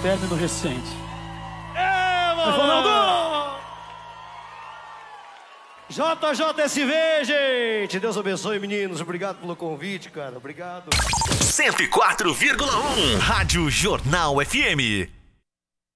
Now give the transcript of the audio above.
término recente. Ronaldo! JJSV, gente! Deus abençoe, meninos. Obrigado pelo convite, cara. Obrigado. 104,1 Rádio Jornal FM.